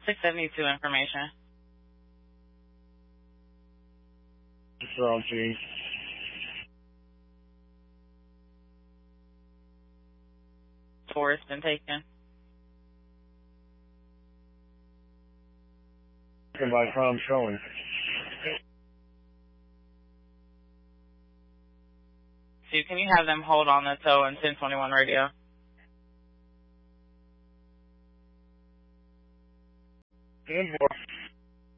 672 information. Control G. Tourist been taken. By Tom showing. So can you have them hold on the tow and 1021 radio? Invoice.